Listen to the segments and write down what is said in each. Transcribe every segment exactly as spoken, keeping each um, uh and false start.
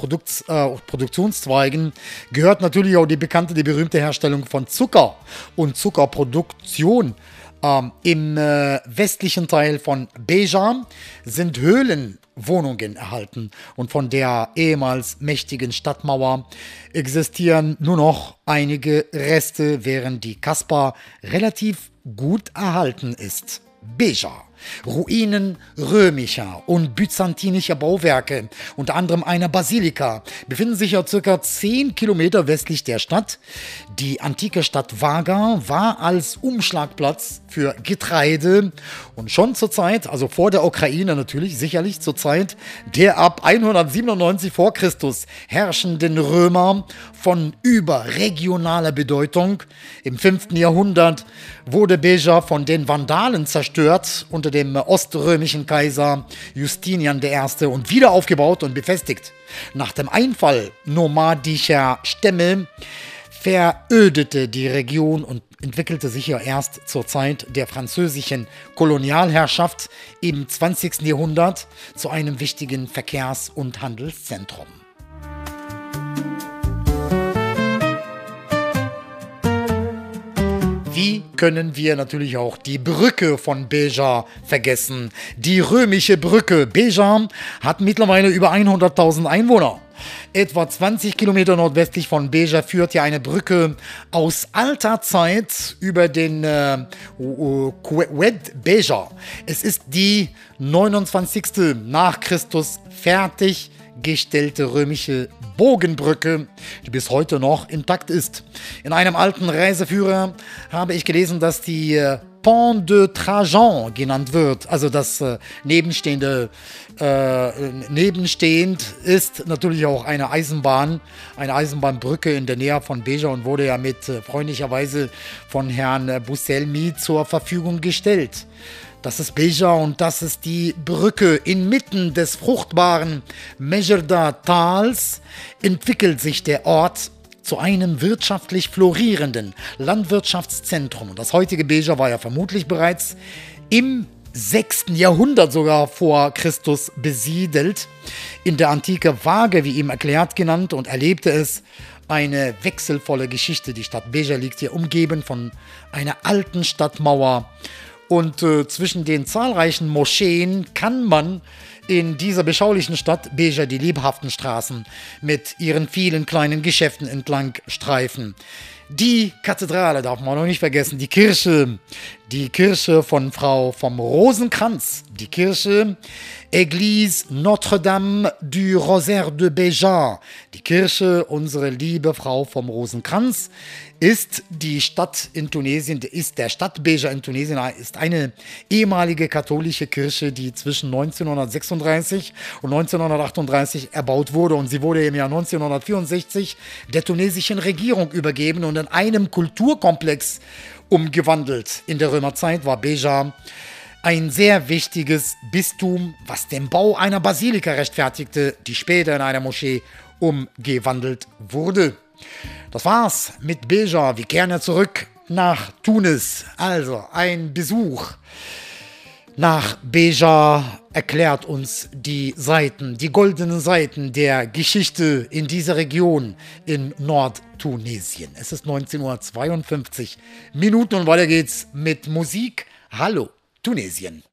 Produkts, äh, Produktionszweigen gehört natürlich auch die bekannte, die berühmte Herstellung von Zucker und Zuckerproduktion. Ähm, Im äh, westlichen Teil von Beja sind Höhlenwohnungen erhalten und von der ehemals mächtigen Stadtmauer existieren nur noch einige Reste, während die Kasbah relativ gut erhalten ist. Beja. Ruinen römischer und byzantinischer Bauwerke, unter anderem einer Basilika, befinden sich ja circa zehn Kilometer westlich der Stadt. Die antike Stadt Vaga war als Umschlagplatz für Getreide und schon zur Zeit, also vor der Ukraine natürlich, sicherlich zur Zeit der ab hundertsiebenundneunzig vor Christus herrschenden Römer von überregionaler Bedeutung. Im fünften Jahrhundert wurde Beja von den Vandalen zerstört unter dem oströmischen Kaiser Justinian der Erste und wieder aufgebaut und befestigt. Nach dem Einfall nomadischer Stämme verödete die Region und entwickelte sich ja erst zur Zeit der französischen Kolonialherrschaft im zwanzigsten Jahrhundert zu einem wichtigen Verkehrs- und Handelszentrum. Wie können wir natürlich auch die Brücke von Beja vergessen? Die römische Brücke. Beja hat mittlerweile über hunderttausend Einwohner. Etwa zwanzig Kilometer nordwestlich von Beja führt ja eine Brücke aus alter Zeit über den äh, Oued Beja. Es ist die neunundzwanzigste nach Christus fertiggestellte römische Bogenbrücke, die bis heute noch intakt ist. In einem alten Reiseführer habe ich gelesen, dass die äh, Pont de Trajan genannt wird. Also das äh, nebenstehende äh, nebenstehend ist natürlich auch eine Eisenbahn, eine Eisenbahnbrücke in der Nähe von Beja und wurde ja mit äh, freundlicherweise von Herrn äh, Busselmi zur Verfügung gestellt. Das ist Beja und das ist die Brücke. Inmitten des fruchtbaren Mejerda-Tals entwickelt sich der Ort zu einem wirtschaftlich florierenden Landwirtschaftszentrum. Und das heutige Beja war ja vermutlich bereits im sechsten Jahrhundert sogar vor Christus besiedelt. In der Antike Vage, wie ihm erklärt, genannt und erlebte es eine wechselvolle Geschichte. Die Stadt Beja liegt hier umgeben von einer alten Stadtmauer. Und äh, zwischen den zahlreichen Moscheen kann man in dieser beschaulichen Stadt Beja die lebhaften Straßen mit ihren vielen kleinen Geschäften entlang streifen. Die Kathedrale darf man noch nicht vergessen, die Kirche, die Kirche von Frau vom Rosenkranz, die Kirche Église Notre-Dame du Rosaire de Beja, die Kirche Unsere liebe Frau vom Rosenkranz, ist die Stadt in Tunesien, ist der Stadt Beja in Tunesien, ist eine ehemalige katholische Kirche, die zwischen neunzehnhundertsechsunddreißig und neunzehnhundertachtunddreißig erbaut wurde und sie wurde im Jahr neunzehnhundertvierundsechzig der tunesischen Regierung übergeben und in einem Kulturkomplex umgewandelt. In der Römerzeit war Beja ein sehr wichtiges Bistum, was den Bau einer Basilika rechtfertigte, die später in eine Moschee umgewandelt wurde. Das war's mit Beja. Wir kehren ja zurück nach Tunis. Also ein Besuch nach Beja erklärt uns die Seiten, die goldenen Seiten der Geschichte in dieser Region in Nordtunesien. Es ist neunzehn Uhr zweiundfünfzig Minuten und weiter geht's mit Musik. Hallo Tunesien.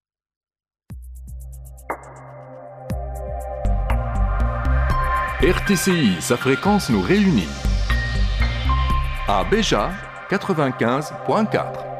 R T C I, sa fréquence nous réunit. À Beja, quatre-vingt-quinze virgule quatre.